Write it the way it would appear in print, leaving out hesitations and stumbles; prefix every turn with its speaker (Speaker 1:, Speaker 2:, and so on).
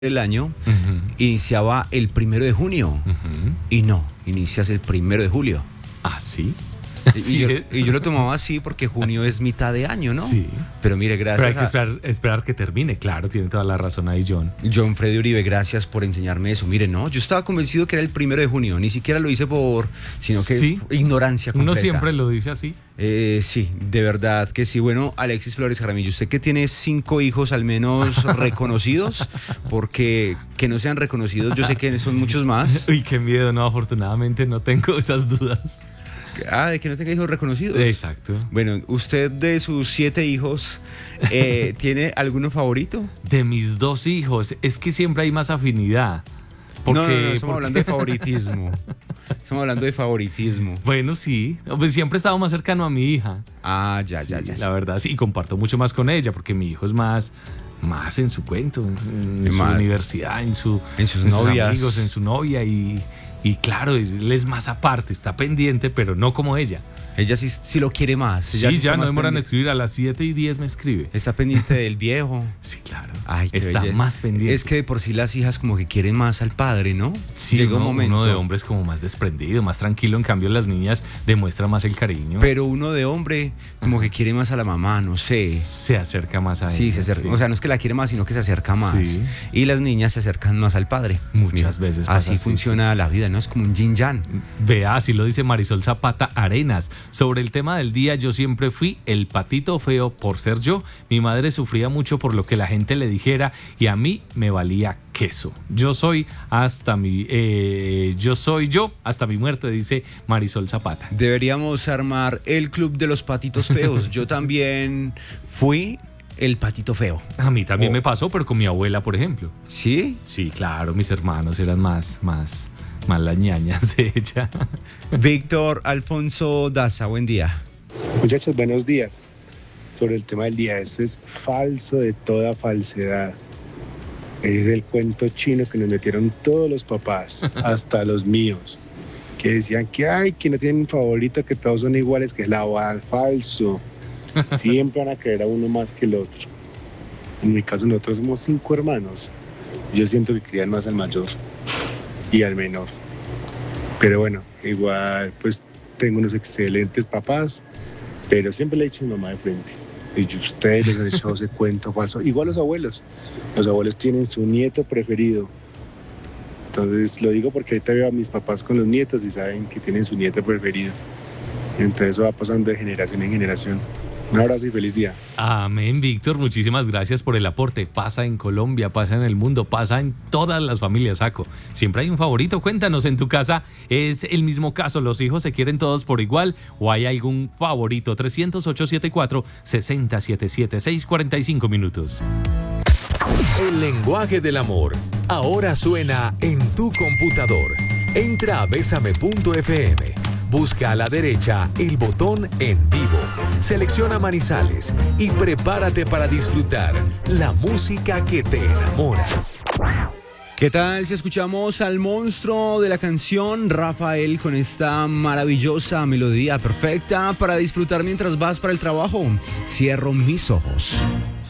Speaker 1: del año iniciaba el 1 de junio y no, inicias el 1 de julio.
Speaker 2: ¿Ah, sí?
Speaker 1: Y yo lo tomaba así porque junio es mitad de año, ¿no?
Speaker 2: Sí.
Speaker 1: Pero mire,
Speaker 2: Pero hay
Speaker 1: gracias
Speaker 2: que esperar que termine, claro, tiene toda la razón ahí, John.
Speaker 1: John Freddy Uribe, gracias por enseñarme eso. Mire, no, yo estaba convencido que era el 1 de junio, ni siquiera lo hice sino que
Speaker 2: Sí.
Speaker 1: ignorancia completa.
Speaker 2: Uno siempre lo dice así.
Speaker 1: Sí, de verdad que sí. Bueno, Alexis Flores Jaramillo, usted que tiene 5 hijos al menos reconocidos, porque que no sean reconocidos, yo sé que son muchos más.
Speaker 2: Uy, qué miedo, no, afortunadamente no tengo esas dudas.
Speaker 1: De que no tenga hijos reconocidos.
Speaker 2: Exacto.
Speaker 1: Bueno, usted de sus 7 hijos, ¿tiene alguno favorito?
Speaker 2: De mis 2 hijos, es que siempre hay más afinidad.
Speaker 1: No, estamos hablando de favoritismo. Estamos hablando de favoritismo.
Speaker 2: Bueno, sí, pues siempre he estado más cercano a mi hija.
Speaker 1: Ya.
Speaker 2: La verdad, sí, comparto mucho más con ella, porque mi hijo es más en su cuento, en su universidad, en sus
Speaker 1: novias,
Speaker 2: amigos, en su novia y claro, él es más aparte, está pendiente, pero no como ella.
Speaker 1: Ella sí lo quiere más.
Speaker 2: Sí, ya no demoran en escribir, a las 7:10 me escribe.
Speaker 1: Está pendiente del viejo.
Speaker 2: Sí, claro.
Speaker 1: Ay,
Speaker 2: está
Speaker 1: belleza.
Speaker 2: más pendiente.
Speaker 1: Es que de por sí las hijas como que quieren más al padre, ¿no?
Speaker 2: Sí,
Speaker 1: llega un momento.
Speaker 2: Uno de hombre es como más desprendido, más tranquilo, en cambio las niñas demuestran más el cariño.
Speaker 1: Pero uno de hombre como que quiere más a la mamá, no sé.
Speaker 2: Se acerca más a ella.
Speaker 1: Sí, se acerca. Sí. O sea, no es que la quiere más, sino que se acerca más.
Speaker 2: Sí.
Speaker 1: Y las niñas se acercan más al padre.
Speaker 2: Muchas veces pasa
Speaker 1: así funciona la vida, ¿no? Es como un yin-yang.
Speaker 2: Vea, así lo dice Marisol Zapata Arenas. Sobre el tema del día, yo siempre fui el patito feo por ser yo. Mi madre sufría mucho por lo que la gente le dijera y a mí me valía queso. Yo soy hasta mi muerte, dice Marisol Zapata.
Speaker 1: Deberíamos armar el club de los patitos feos. Yo también fui el patito feo.
Speaker 2: A mí también me pasó, pero con mi abuela, por ejemplo.
Speaker 1: ¿Sí?
Speaker 2: Sí, claro, mis hermanos eran más las ñañas de ella.
Speaker 1: Víctor Alfonso Daza, buen día.
Speaker 3: Muchachos, buenos días. Sobre el tema del día, eso es falso de toda falsedad. Es el cuento chino que nos metieron todos los papás, hasta los míos, que decían que no tienen un favorito, que todos son iguales, que es la falso. Siempre van a querer a uno más que el otro. En mi caso, nosotros somos 5 hermanos. Yo siento que querían más al mayor y al menor. Pero bueno, igual pues tengo unos excelentes papás, pero siempre le he dicho a mi mamá de frente. Y ustedes les han echado ese cuento falso. Igual los abuelos. Los abuelos tienen su nieto preferido. Entonces lo digo porque ahorita veo a mis papás con los nietos y saben que tienen su nieto preferido. Entonces eso va pasando de generación en generación. Un abrazo y feliz día.
Speaker 2: Amén, Víctor. Muchísimas gracias por el aporte. Pasa en Colombia, pasa en el mundo, pasa en todas las familias, Saco. Siempre hay un favorito. Cuéntanos, ¿en tu casa es el mismo caso? ¿Los hijos se quieren todos por igual o hay algún favorito? 300-874-6077, 6:45 minutos.
Speaker 4: El lenguaje del amor ahora suena en tu computador. Entra a besame.fm. Busca a la derecha el botón En Vivo, selecciona Manizales y prepárate para disfrutar la música que te enamora.
Speaker 1: ¿Qué tal si escuchamos al monstruo de la canción, Rafael, con esta maravillosa melodía perfecta para disfrutar mientras vas para el trabajo? Cierro mis ojos.